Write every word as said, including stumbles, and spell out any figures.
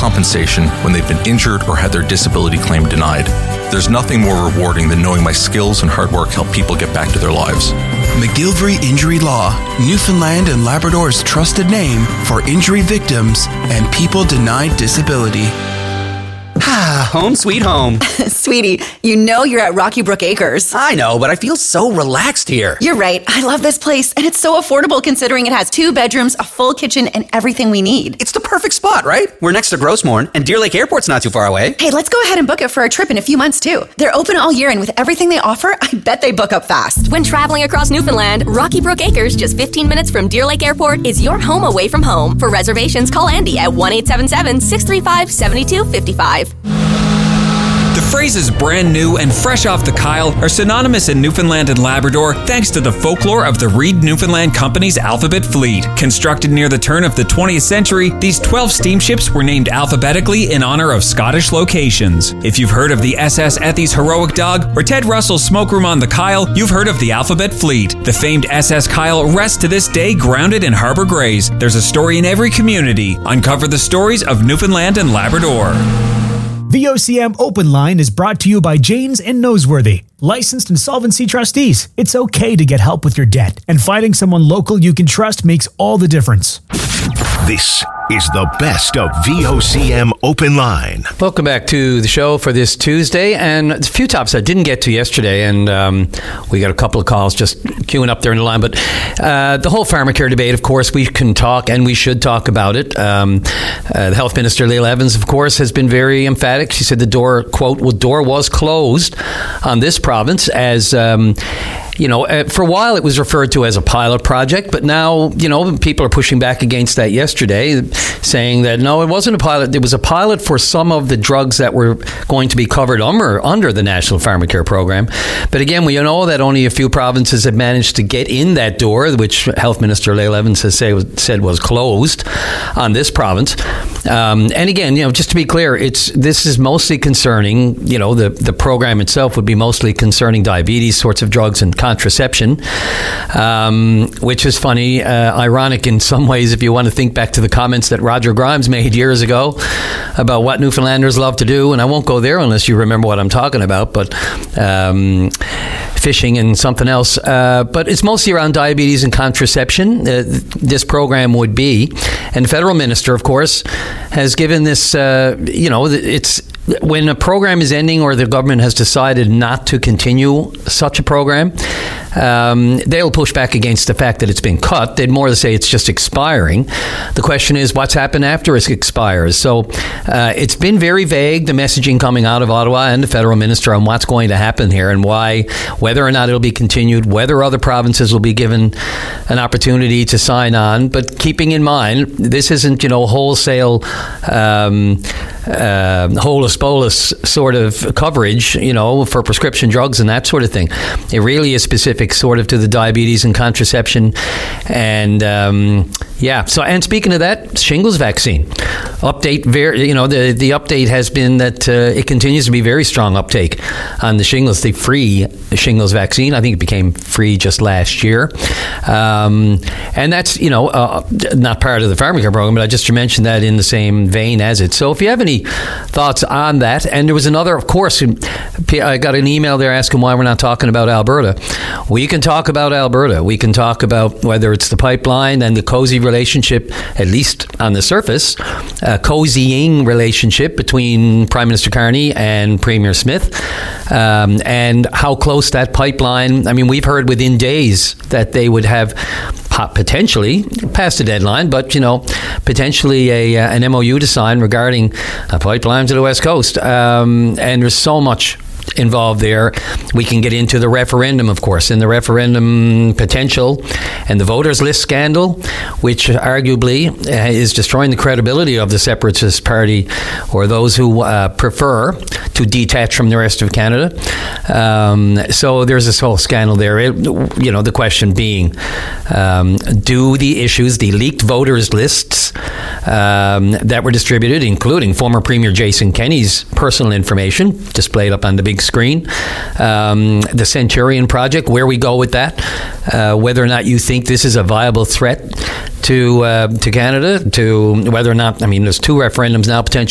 compensation when they've been injured or had their disability claim denied. There's nothing more rewarding than knowing my skills and hard work help people get back to their lives. McGillivray Injury Law, Newfoundland and Labrador's trusted name for injury victims and people denied disability. Ah, home sweet home. Sweetie, you know you're at Rocky Brook Acres. I know, but I feel so relaxed here. You're right. I love this place, and it's so affordable considering it has two bedrooms, a full kitchen, and everything we need. It's the perfect spot, right? We're next to Grossmorn, and Deer Lake Airport's not too far away. Hey, let's go ahead and book it for a trip in a few months, too. They're open all year, and with everything they offer, I bet they book up fast. When traveling across Newfoundland, Rocky Brook Acres, just fifteen minutes from Deer Lake Airport, is your home away from home. For reservations, call Andy at one eight seven seven, six three five, seven two five five. The phrases brand new and fresh off the Kyle are synonymous in Newfoundland and Labrador thanks to the folklore of the Reed Newfoundland Company's Alphabet Fleet. Constructed near the turn of the twentieth century, these twelve steamships were named alphabetically in honor of Scottish locations. If you've heard of the S S Ethy's Heroic Dog or Ted Russell's Smoke Room on the Kyle, you've heard of the Alphabet Fleet. The famed S S Kyle rests to this day grounded in Harbour Grays. There's a story in every community. Uncover the stories of Newfoundland and Labrador. V O C M Open Line is brought to you by Janes and Noseworthy, licensed insolvency trustees. It's okay to get help with your debt, and finding someone local you can trust makes all the difference. This is the best of V O C M Open Line. Welcome back to the show for this Tuesday, and a few topics I didn't get to yesterday, and um, we got a couple of calls just queuing up there in the line, but uh, the whole pharmacare debate, of course, we can talk, and we should talk about it. Um, uh, the Health Minister, Leila Evans, of course, has been very emphatic. She said the door, quote, well, door was closed on this province as... Um, You know, uh, for a while it was referred to as a pilot project, but now, you know, people are pushing back against that yesterday, saying that, no, it wasn't a pilot. It was a pilot for some of the drugs that were going to be covered under, under the National Pharmacare Program. But again, we know that only a few provinces have managed to get in that door, which Health Minister Leila Evans has say, said was closed on this province. Um, and again, you know, just to be clear, it's this is mostly concerning, you know, the, the program itself would be mostly concerning diabetes sorts of drugs and contraception, um, which is funny, uh, ironic in some ways if you want to think back to the comments that Roger Grimes made years ago about what Newfoundlanders love to do, and I won't go there unless you remember what I'm talking about, but um, fishing and something else. Uh, but it's mostly around diabetes and contraception, uh, this program would be. And the federal minister, of course, has given this, uh, you know, it's when a program is ending or the government has decided not to continue such a program, um, they'll push back against the fact that it's been cut. They'd more say it's just expiring. The question is what's happened after it expires. So uh, it's been very vague, the messaging coming out of Ottawa and the federal minister on what's going to happen here and why, whether or not it'll be continued, whether other provinces will be given an opportunity to sign on. But keeping in mind, this isn't, you know, wholesale, um, uh, holus bolus sort of coverage, you know, for prescription drugs and that sort of thing. It really is specific sort of to the diabetes and contraception. And um, yeah, so, and speaking of that, shingles vaccine update, very, you know, the, the update has been that uh, it continues to be very strong uptake on the shingles, the free shingles vaccine. I think it became free just last year. Um, and that's, you know, uh, not part of the pharmacare program, but I just mentioned that in the same vein as it. So if you have any thoughts on that, and there was another, of course, I got an email there asking why we're not talking about Alberta. We can talk about Alberta. We can talk about whether it's the pipeline and the cozy relationship, at least on the surface, a cozying relationship between Prime Minister Carney and Premier Smith, um, and how close that pipeline, I mean, we've heard within days that they would have potentially past the deadline, but, you know, potentially a, uh, an M O U to sign regarding a pipeline to the West Coast. Um, and there's so much involved there. We can get into the referendum, of course, and the referendum potential and the voters list scandal, which arguably uh, is destroying the credibility of the Separatist Party or those who uh, prefer to detach from the rest of Canada. Um, so there's this whole scandal there. It, you know, the question being, um, do the issues, the leaked voters lists um, that were distributed, including former Premier Jason Kenney's personal information displayed up on the big screen, um, the Centurion Project, where we go with that, uh, whether or not you think this is a viable threat to uh, to Canada, to whether or not, I mean, there's two referendums now potentially